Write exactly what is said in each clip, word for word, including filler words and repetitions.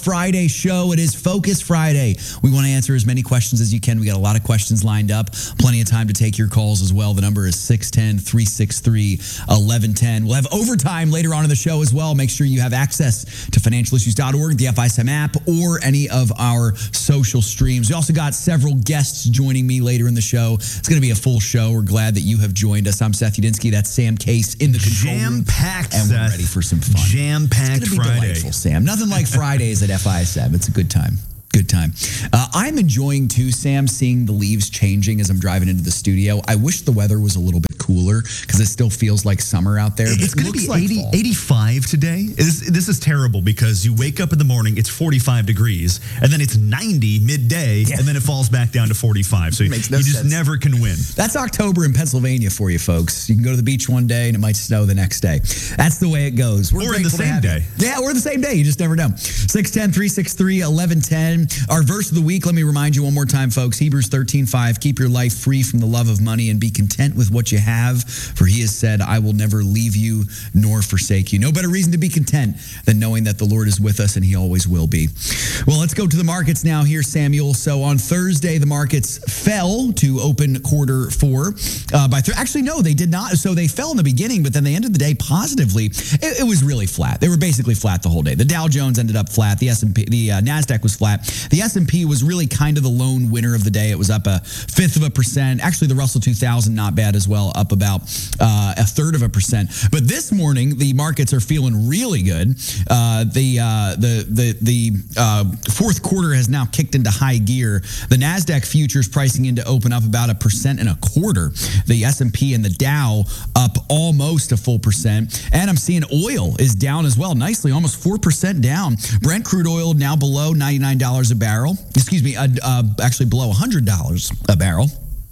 Friday show. It is Focus Friday. We want to answer as many questions as you can. We got a lot of questions lined up. Plenty of time to take your calls as well. The number is six one zero, three six three, one one one zero. We'll have overtime later on in the show as well. Make sure you have access to financial issues dot org, the F I S M app, or any of our social streams. We also got several guests joining me later in the show. It's going to be a full show. We're glad that you have joined us. I'm Seth Udinsky. That's Sam Case in the control room. Jam-packed, And we're Seth. ready for some fun. Jam-packed It's going to be Friday. delightful, Sam. Nothing like Fridays at F I S M. It's a good time. Good time. Uh, I'm enjoying, too, Sam, seeing the leaves changing as I'm driving into the studio. I wish the weather was a little bit cooler because it still feels like summer out there. It's it going to be like eighty, fall. eighty-five today. This, this is terrible because you wake up in the morning, it's forty-five degrees, and then it's ninety midday, Yeah. and then it falls back down to forty-five. So you, Makes no you just sense. never can win. That's October in Pennsylvania for you folks. You can go to the beach one day and it might snow the next day. That's the way it goes. We're Or in the grateful to same have you. day. Yeah, or the same day. You just never know. six one zero, three six three, one one one zero. Our verse of the week, let me remind you one more time, folks. Hebrews thirteen five. Keep your life free from the love of money and be content with what you have. For he has said, I will never leave you nor forsake you. No better reason to be content than knowing that the Lord is with us and he always will be. Well, let's go to the markets now here, Samuel. So on Thursday, the markets fell to open quarter four. Uh, by th- Actually, no, they did not. So they fell in the beginning, but then they ended the day positively. It, it was really flat. They were basically flat the whole day. The Dow Jones ended up flat. The S and P, the uh, NASDAQ was flat. The S and P was really kind of the lone winner of the day. It was up a fifth of a percent. Actually, the Russell two thousand, not bad as well, up about uh, a third of a percent. But this morning, the markets are feeling really good. Uh, the uh, the the the uh, fourth quarter has now kicked into high gear. The NASDAQ futures pricing in to open up about a percent and a quarter. The S and P and the Dow up almost a full percent. And I'm seeing oil is down as well, nicely, almost four percent down. Brent crude oil now below ninety-nine dollars a barrel. Excuse me, uh, uh, actually below one hundred dollars a barrel.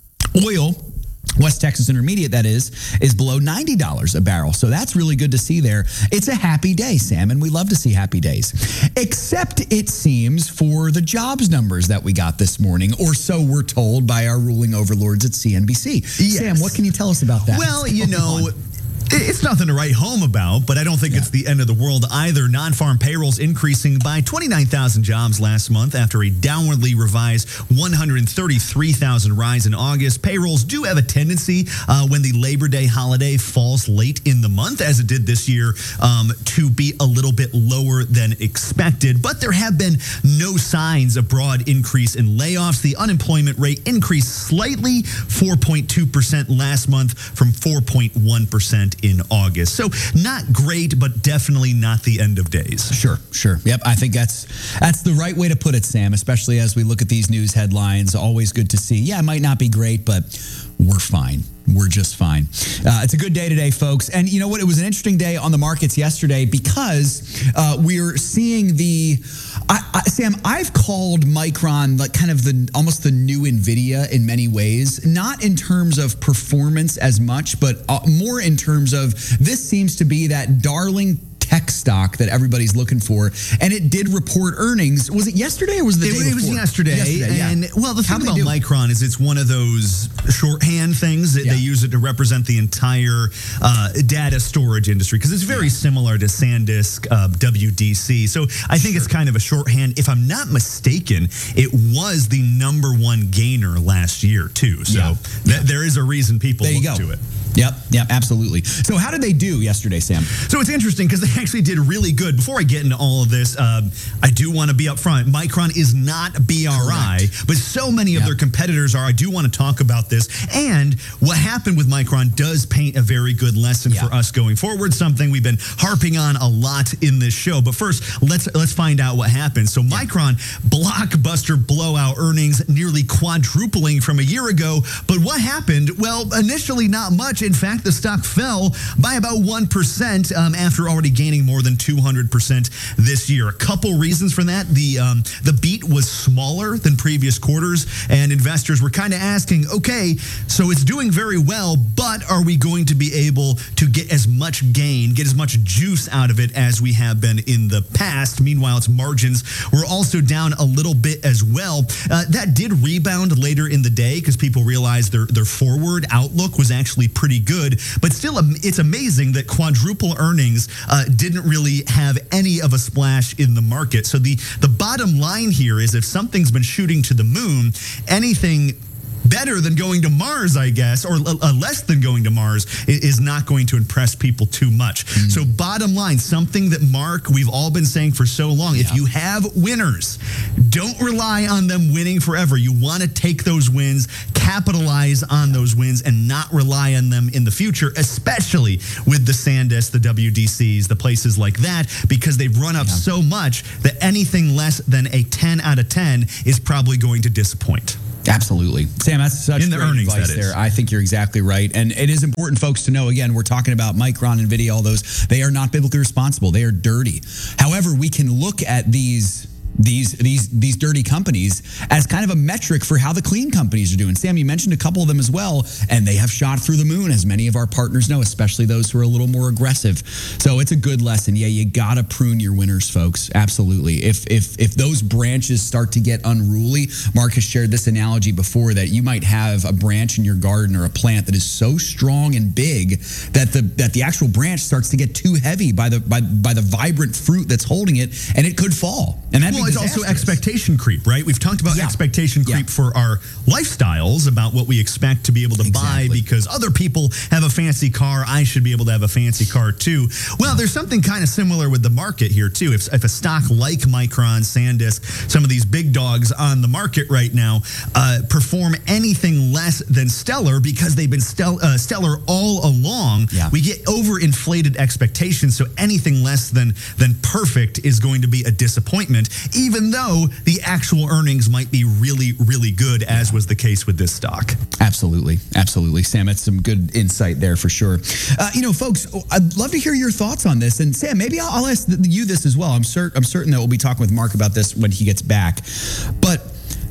Oil, West Texas Intermediate, that is, is below ninety dollars a barrel. So that's really good to see there. It's a happy day, Sam, and we love to see happy days. Except, it seems, for the jobs numbers that we got this morning, or so we're told by our ruling overlords at C N B C. Yes. Sam, what can you tell us about that? Well, you What's know, going on? it's nothing to write home about, but I don't think Yeah. it's the end of the world either. Non-farm payrolls increasing by twenty-nine thousand jobs last month after a downwardly revised one hundred thirty-three thousand rise in August. Payrolls do have a tendency uh, when the Labor Day holiday falls late in the month, as it did this year, um, to be a little bit lower than expected. But there have been no signs of broad increase in layoffs. The unemployment rate increased slightly, four point two percent last month from four point one percent in August. So not great, but definitely not the end of days. Sure, sure. Yep, I think that's that's the right way to put it, Sam, especially as we look at these news headlines. Always good to see. Yeah, it might not be great, but we're fine. We're just fine. Uh, it's a good day today, folks. And you know what? It was an interesting day on the markets yesterday because uh, we're seeing the... I, I, Sam, I've called Micron like kind of the almost the new NVIDIA in many ways, not in terms of performance as much, but uh, more in terms of this seems to be that darling tech stock that everybody's looking for, and it did report earnings. Was it yesterday or was it the It, day it was before? yesterday, Yesterday, yeah. and well, the How'd thing they about do? Micron is it's one of those shorthand things that Yeah. they use it to represent the entire uh, data storage industry because it's very similar to SanDisk, uh, W D C. So I think it's kind of a shorthand. If I'm not mistaken, it was the number one gainer last year too. So Yeah. th- there is a reason people There you look go. to it. Yep, yep, absolutely. So how did they do yesterday, Sam? So it's interesting because they actually did really good. Before I get into all of this, um, I do want to be upfront. Micron is not B R I, Correct. but so many of Yep. their competitors are. I do want to talk about this. And what happened with Micron does paint a very good lesson Yeah. for us going forward, something we've been harping on a lot in this show. But first, let's let's find out what happened. So Micron, blockbuster blowout earnings, nearly quadrupling from a year ago. But what happened? Well, initially not much. In fact, the stock fell by about one percent um, after already gaining more than two hundred percent this year. A couple reasons for that. The um, the beat was smaller than previous quarters, and investors were kind of asking, okay, so it's doing very well, but are we going to be able to get as much gain, get as much juice out of it as we have been in the past? Meanwhile, its margins were also down a little bit as well. Uh, that did rebound later in the day because people realized their, their forward outlook was actually pretty pretty good. But still, um, it's amazing that quadruple earnings uh, didn't really have any of a splash in the market. So the, the bottom line here is if something's been shooting to the moon, anything better than going to Mars, I guess, or uh, less than going to Mars is not going to impress people too much. Mm. So bottom line, something that, Mark, we've all been saying for so long, yeah. if you have winners, don't rely on them winning forever. You want to take those wins, capitalize on those wins, and not rely on them in the future, especially with the SanDisk, the W D Cs, the places like that, because they've run up yeah. so much that anything less than a ten out of ten is probably going to disappoint. Absolutely. Sam, that's such in the great earnings, advice that there. is. I think you're exactly right. And it is important, folks, to know, again, we're talking about Micron, NVIDIA, all those. They are not biblically responsible. They are dirty. However, we can look at these these these these dirty companies as kind of a metric for how the clean companies are doing. Sam, you mentioned a couple of them as well, and they have shot through the moon, as many of our partners know, especially those who are a little more aggressive. So it's a good lesson. Yeah, you gotta prune your winners, folks. Absolutely. If if if those branches start to get unruly, Mark has shared this analogy before that you might have a branch in your garden or a plant that is so strong and big that the that the actual branch starts to get too heavy by the by by the vibrant fruit that's holding it, and it could fall. And that well, it's also expectation creep, right? We've talked about yeah. expectation creep yeah. for our lifestyles, about what we expect to be able to exactly. buy because other people have a fancy car. I should be able to have a fancy car too. Well, there's something kind of similar with the market here too. If, if a stock like Micron, SanDisk, some of these big dogs on the market right now uh, perform anything less than stellar because they've been stel- uh, stellar all along, yeah. we get overinflated expectations. So anything less than, than perfect is going to be a disappointment, even though the actual earnings might be really, really good, as was the case with this stock. Absolutely. Absolutely. Sam, that's some good insight there for sure. Uh, you know, folks, I'd love to hear your thoughts on this. And Sam, maybe I'll, I'll ask you this as well. I'm, cert- I'm certain that we'll be talking with Mark about this when he gets back. But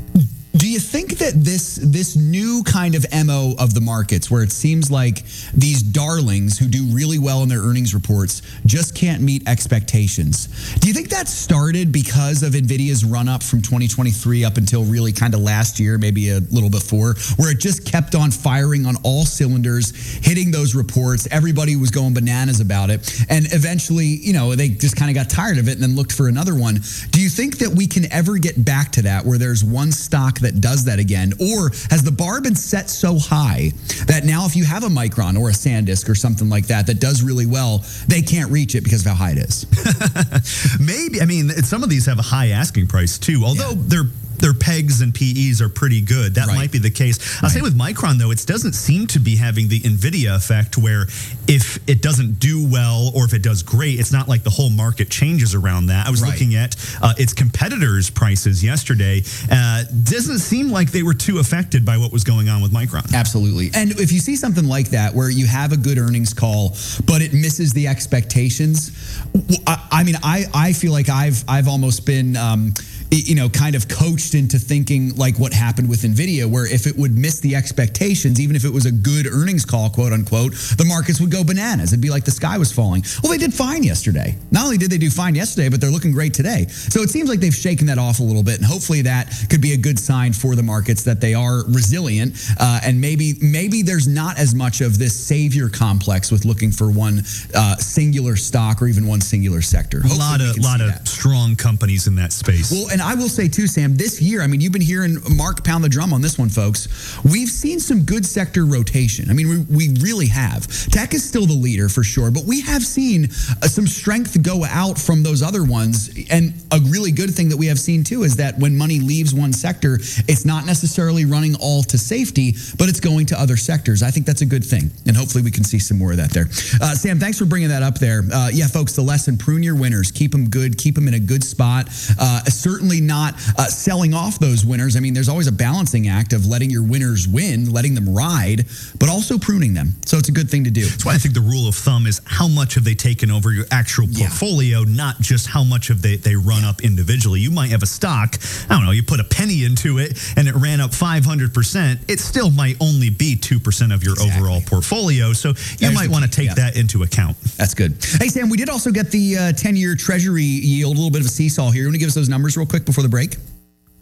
do you think that this this new kind of M O of the markets, where it seems like these darlings who do really well in their earnings reports just can't meet expectations, do you think that started because of NVIDIA's run up from twenty twenty-three up until really kind of last year, maybe a little before, where it just kept on firing on all cylinders, hitting those reports, everybody was going bananas about it, and eventually, you know, they just kind of got tired of it and then looked for another one? Do you think that we can ever get back to that, where there's one stock that does that again? Or has the bar been set so high that now if you have a Micron or a SanDisk or something like that that does really well, they can't reach it because of how high it is? Maybe. I mean, some of these have a high asking price too, although yeah. they're their pegs and P Es are pretty good. That right. might be the case. I'll right. say with Micron, though, it doesn't seem to be having the NVIDIA effect, where if it doesn't do well or if it does great, it's not like the whole market changes around that. I was right. looking at uh, its competitors' prices yesterday. Uh, doesn't seem like they were too affected by what was going on with Micron. Absolutely. And if you see something like that, where you have a good earnings call, but it misses the expectations, I, I mean, I, I feel like I've I've almost been... Um, you know, kind of coached into thinking like what happened with NVIDIA, where if it would miss the expectations, even if it was a good earnings call, quote unquote, the markets would go bananas. It'd be like the sky was falling. Well, they did fine yesterday. Not only did they do fine yesterday, but they're looking great today. So it seems like they've shaken that off a little bit, and hopefully that could be a good sign for the markets that they are resilient, uh, and maybe maybe there's not as much of this savior complex with looking for one uh, singular stock or even one singular sector. Hopefully a lot of, lot of strong companies in that space. Well, and I will say too, Sam, this year, I mean, you've been hearing Mark pound the drum on this one, folks. We've seen some good sector rotation. I mean, we, we really have. Tech is still the leader for sure, but we have seen uh, some strength go out from those other ones. And a really good thing that we have seen too is that when money leaves one sector, it's not necessarily running all to safety, but it's going to other sectors. I think that's a good thing. And hopefully we can see some more of that there. Uh, Sam, thanks for bringing that up there. Uh, yeah, folks, the lesson, prune your winners. Keep them good. Keep them in a good spot. Uh, certainly not uh, selling off those winners. I mean, there's always a balancing act of letting your winners win, letting them ride, but also pruning them. So it's a good thing to do. That's why I think the rule of thumb is how much have they taken over your actual portfolio, yeah. not just how much have they, they run up individually. You might have a stock, I don't know, you put a penny into it and it ran up five hundred percent. It still might only be two percent of your exactly. overall portfolio. So you There's might want to take yeah. that into account. That's good. Hey, Sam, we did also get the uh, ten-year Treasury yield, a little bit of a seesaw here. You want to give us those numbers real quick before the break?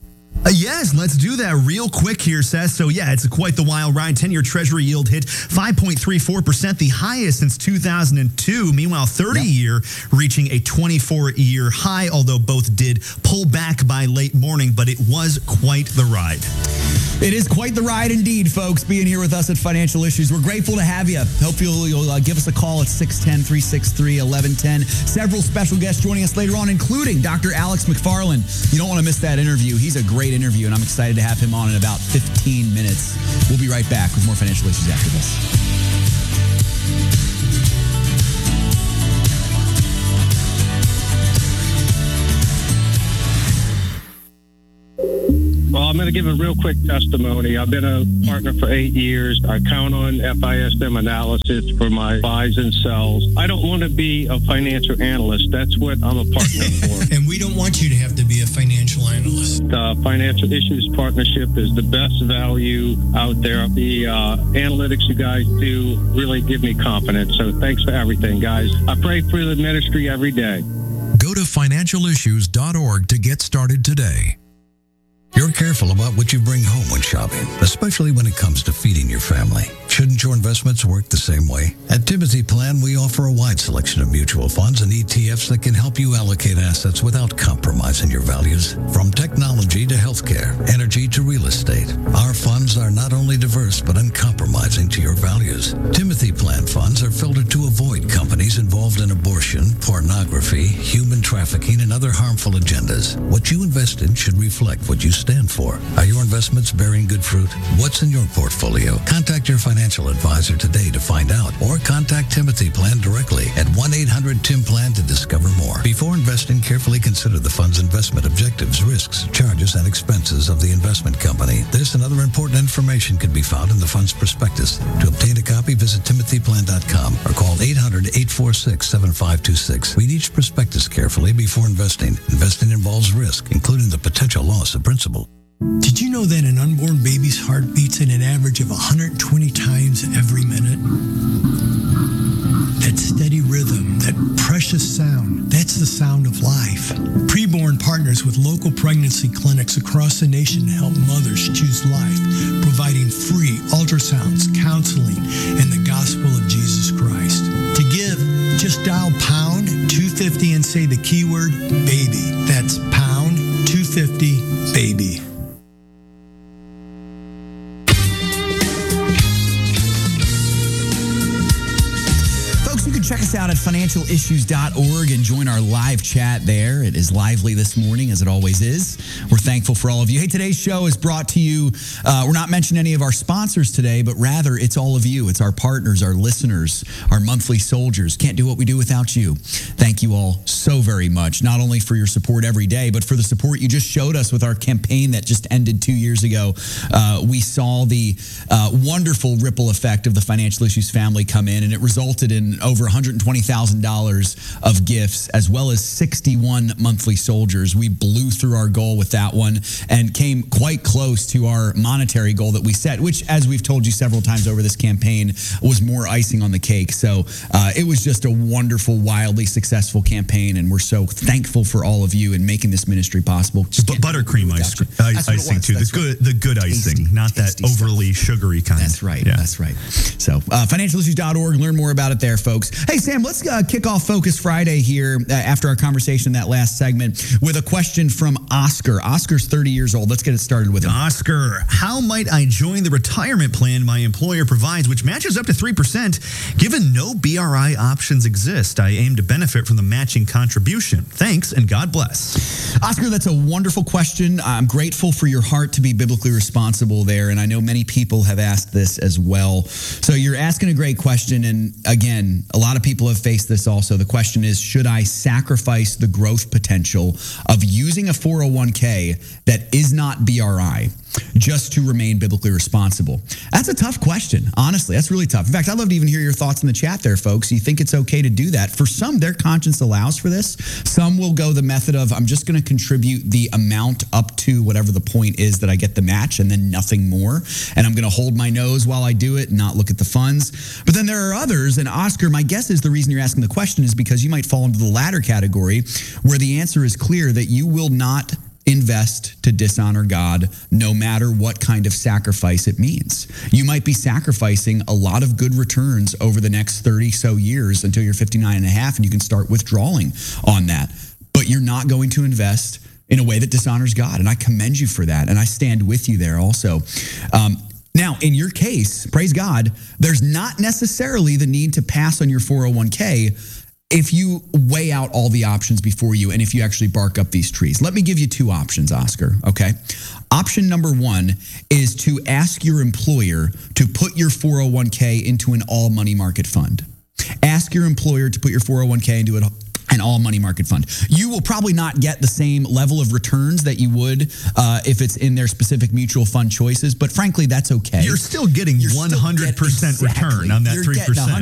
Uh, yes, let's do that real quick here, Seth. So, yeah, it's quite the wild ride. ten-year Treasury yield hit five point three four percent, the highest since two thousand two. Meanwhile, thirty-year reaching a twenty-four-year high, although both did pull back by late morning, but it was quite the ride. It is quite the ride indeed, folks, being here with us at Financial Issues. We're grateful to have you. Hope you'll, you'll uh, give us a call at six one zero, three six three, one one one zero. Several special guests joining us later on, including Doctor Alex McFarland. You don't want to miss that interview. He's a great interview, and I'm excited to have him on in about fifteen minutes. We'll be right back with more Financial Issues after this. Well, I'm going to give a real quick testimony. I've been a partner for eight years. I count on F I S M analysis for my buys and sells. I don't want to be a financial analyst. That's what I'm a partner for. And we don't want you to have to be a financial analyst. The Financial Issues Partnership is the best value out there. The uh, analytics you guys do really give me confidence. So thanks for everything, guys. I pray for the ministry every day. Go to financial issues dot org to get started today. You're careful about what you bring home when shopping, especially when it comes to feeding your family. Shouldn't your investments work the same way? At Timothy Plan, we offer a wide selection of mutual funds and E T Fs that can help you allocate assets without compromising your values. From technology to healthcare, energy to real estate, our funds are not only diverse but uncompromising to your values. Timothy Plan funds are filtered to avoid companies involved in abortion, pornography, human trafficking, and other harmful agendas. What you invest in should reflect what you stand for. Are your investments bearing good fruit? What's in your portfolio? Contact your financial advisor today to find out, or contact Timothy Plan directly at one eight hundred T I M Plan to discover more. Before investing, carefully consider the fund's investment objectives, risks, charges, and expenses of the investment company. This and other important information can be found in the fund's prospectus. To obtain a copy, visit timothy plan dot com or call eight hundred, eight four six, seven five two six. Read each prospectus carefully before investing. Investing involves risk, including the potential loss of principal. Did you know that an unborn baby's heart beats at an average of one hundred twenty times every minute? That steady rhythm, that precious sound, that's the sound of life. Preborn partners with local pregnancy clinics across the nation to help mothers choose life, providing free ultrasounds, counseling, and the gospel of Jesus Christ. To give, just dial pound two fifty and say the keyword baby. That's pound two fifty baby. Check us out at financial issues dot org and join our live chat there. It is lively this morning, as it always is. We're thankful for all of you. Hey, today's show is brought to you. Uh, we're not mentioning any of our sponsors today, but rather it's all of you. It's our partners, our listeners, our monthly soldiers. Can't do what we do without you. Thank you all so very much, not only for your support every day, but for the support you just showed us with our campaign that just ended two years ago. Uh, we saw the uh, wonderful ripple effect of the Financial Issues family come in, and it resulted in over one hundred twenty thousand dollars of gifts, as well as sixty-one monthly soldiers. We blew through our goal with that one and came quite close to our monetary goal that we set, which, as we've told you several times over this campaign, was more icing on the cake. So uh, it was just a wonderful, wildly successful campaign, and we're so thankful for all of you in making this ministry possible. Just But buttercream ice, ice, icing too. The good, the good icing, tasty, not that overly stuff. Sugary kind. That's right. Yeah. That's right. So uh, financial issues dot org. Learn more about it there, folks. Hey, Sam, let's uh, kick off Focus Friday here uh, after our conversation in that last segment with a question from Oscar. Oscar's thirty years old. Let's get it started with him. Oscar, how might I join the retirement plan my employer provides, which matches up to three percent, given no B R I options exist? I aim to benefit from the matching contribution. Thanks, and God bless. Oscar, that's a wonderful question. I'm grateful for your heart to be biblically responsible there, and I know many people have asked this as well. So you're asking a great question, and again, a lot of people have faced this also. The question is, should I sacrifice the growth potential of using a four oh one k that is not B R I just to remain biblically responsible? That's a tough question, honestly. That's really tough. In fact, I'd love to even hear your thoughts in the chat there, folks. You think it's okay to do that? For some, their conscience allows for this. Some will go the method of, I'm just going to contribute the amount up to whatever the point is that I get the match and then nothing more. And I'm going to hold my nose while I do it and not look at the funds. But then there are others, and Oscar, my guess is the reason you're asking the question is because you might fall into the latter category where the answer is clear that you will not invest to dishonor God, no matter what kind of sacrifice it means. You might be sacrificing a lot of good returns over the next thirty so years until you're fifty-nine and a half, and you can start withdrawing on that. But you're not going to invest in a way that dishonors God. And I commend you for that. And I stand with you there also. Um, now, in your case, praise God, there's not necessarily the need to pass on your four oh one k if you weigh out all the options before you and if you actually bark up these trees. Let me give you two options, Oscar, okay? Option number one is to ask your employer to put your four oh one k into an all money market fund. Ask your employer to put your four oh one k into an all money market fund. You will probably not get the same level of returns that you would uh, if it's in their specific mutual fund choices, but frankly, that's okay. You're still getting You're still one hundred percent getting- return exactly. on that You're three getting percent.